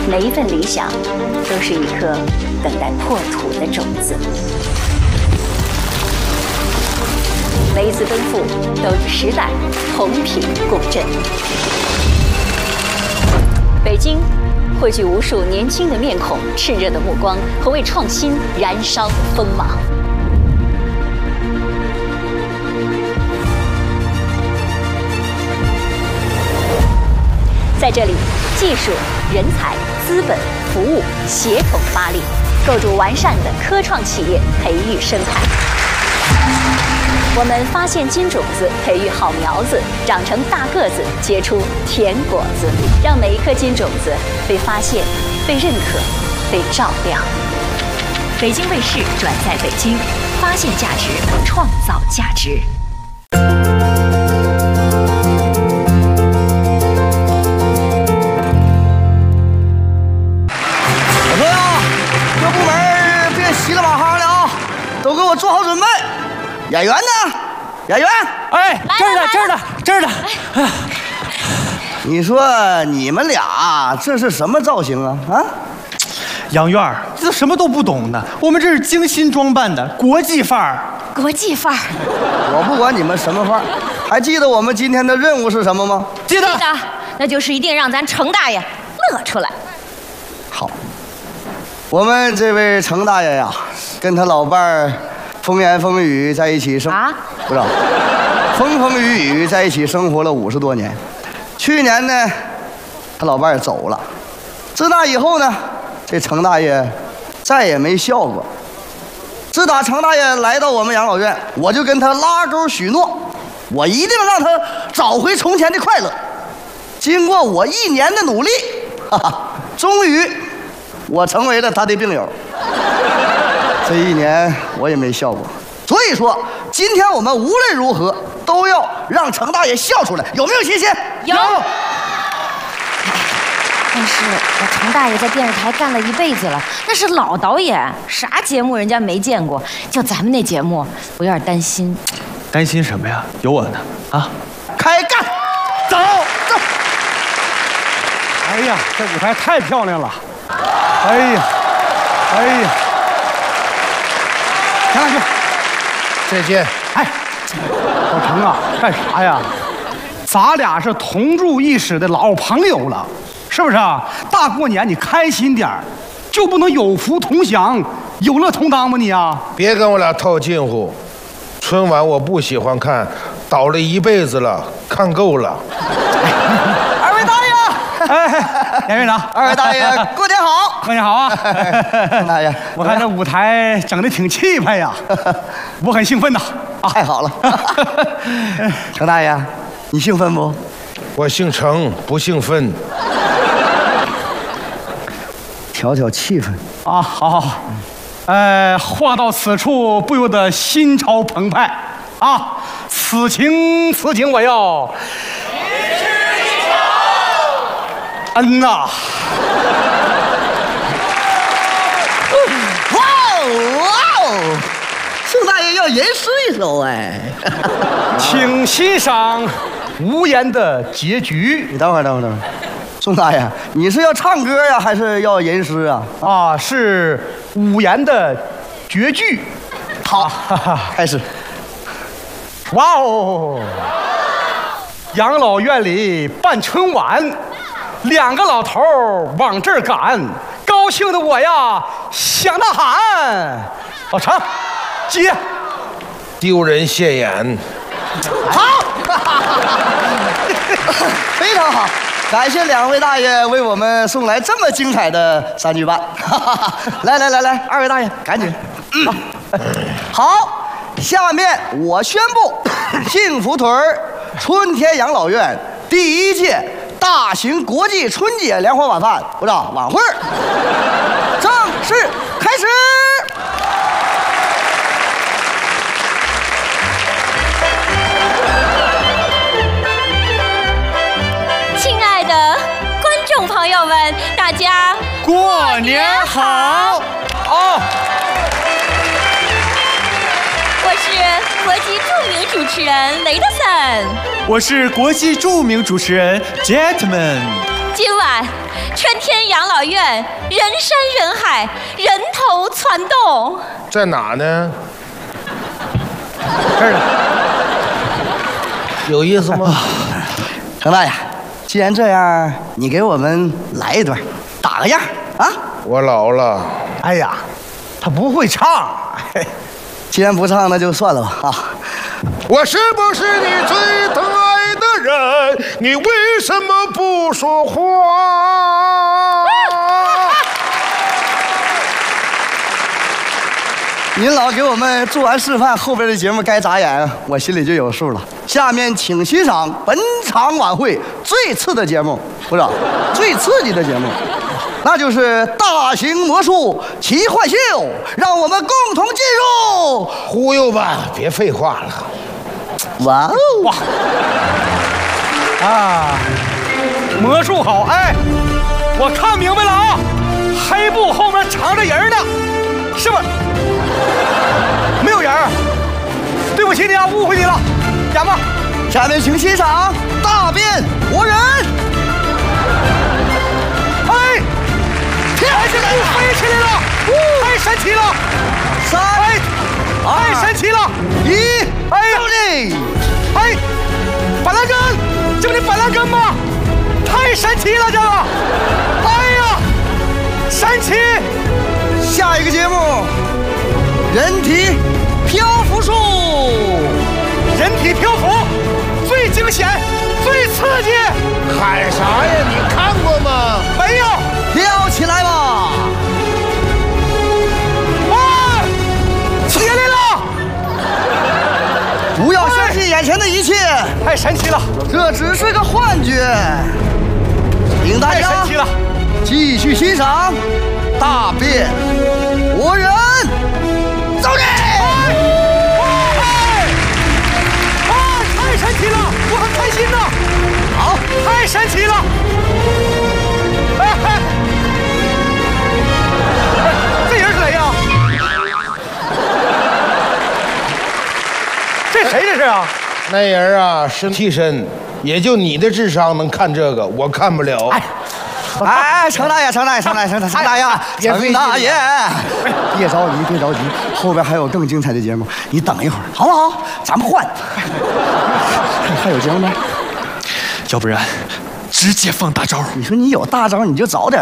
每一份理想都是一颗等待破土的种子，每一次奔赴都与时代同频共振。北京汇聚无数年轻的面孔、炽热的目光和为创新燃烧的锋芒。在这里，技术、人才、资本、服务协同发力，构筑完善的科创企业培育生态。我们发现金种子，培育好苗子，长成大个子，结出甜果子，让每一颗金种子被发现、被认可、被照亮。北京卫视转在北京，发现价值，创造价值。 都给我做好准备！演员呢？演员， 哎，这儿的。 你说你们俩这是什么造型啊？啊？ 杨院儿，这什么都不懂呢。我们这是精心装扮的，国际范儿。 国际范儿。 我不管你们什么范儿，还记得我们今天的任务是什么吗？ 记得， 那就是一定让咱程大爷乐出来。 好。我们这位程大爷呀，跟他老伴儿风言风语在一起不知道，风风雨雨在一起生活了50多年。去年呢，他老伴儿走了。自那以后呢，这程大爷再也没笑过。自打程大爷来到我们养老院，我就跟他拉钩许诺，我一定让他找回从前的快乐。经过我1年的努力，终于我成为了他的病友。这1年我也没笑过，所以说今天我们无论如何都要让程大爷笑出来，有没有信心？ 有。但是我程大爷在电视台干了1辈子了，那是老导演，啥节目人家没见过，就咱们那节目，我有点担心。 担心什么呀？有我呢啊！ 开干，走。 哎呀，这舞台太漂亮了！哎呀，行了， 再见。 哎，老程啊，干啥呀？咱俩是同住一室的老朋友了，是不是啊？大过年你开心点儿，就不能有福同享、有乐同当吗？你啊， 别跟我俩套近乎。春晚我不喜欢看，倒了1辈子了，看够了。 二位大爷， 哎，杨院长， 二位大爷，过年好！ 过年好啊！ 大爷， 我看这舞台整得挺气派呀，我很兴奋呐！ 太好了，程大爷，你兴奋不？ 我姓程，不姓分。 调调气氛啊，好。话到此处，不由得心潮澎湃啊！此情，我要一吃一酒。呐！ 哇哦！盛大爷要吟诗一首哎， 请欣赏无言的结局。 你等会儿。宋大爷，你是要唱歌呀，还是要吟诗啊？ 啊，是无言的绝句。 好，开始。 哇哦！养老院里办春晚，2个老头往这儿赶，高兴的我呀想呐喊。老程，接。 丢人现眼。 好，非常好。感谢2位大爷为我们送来这么精彩的3句半。来，二位大爷赶紧。好，下面我宣布，幸福屯春天养老院第1届大型国际春节联欢晚饭晚会正式开始。 朋友们，大家过年好！ 哦，我是国际著名主持人雷德森， 我是国际著名主持人 Jetman。 今晚春天养老院人山人海，人头攒动， 在哪呢？ 这儿呢。 有意思吗？ 程大爷，既然这样，你给我们来一段，打个样啊！ 我老了。 哎呀，他不会唱。 既然不唱，那就算了吧啊！ 我是不是你最疼爱的人？你为什么不说话？ 您老给我们做完示范，后边的节目该咋演，我心里就有数了。下面请欣赏本场晚会最次的节目，不是最刺激的节目，那就是大型魔术奇幻秀，让我们共同进入。 忽悠吧，别废话了。 哇哦！ 哇！啊，魔术好！哎，我看明白了啊，黑布后面藏着人呢，是不是？没有人，对不起你啊，误会你了，演吧。 下面请欣赏大变活人。 哎，跳起来了，飞起来了，太神奇了！太神奇了！ 哎，走你！ 哎，板蓝根，这不是板蓝根吗？太神奇了，这个！哎呀，神奇！ 下一个节目，人体漂浮术。 人体漂浮，最惊险，最刺激。 喊啥呀？你看过吗？ 没有。 跳起来吧！ 哇，起来了！ 不要相信眼前的一切， 太神奇了， 这只是个幻觉。请大太家神奇了！ 继续欣赏大变活人。走你！ 太神奇了，我很开心呐！ 好， 太神奇了！哎，这人是谁呀？这谁这是啊？ 那人啊是替身，也就你的智商能看这个，我看不了。 哎，程大爷，程大爷，程大爷，程大爷，程大爷，别着急，别着急，后边还有更精彩的节目，你等一会儿，好不好？咱们换。还有节目呢？ 要不然直接放大招。 你说你有大招，你就早点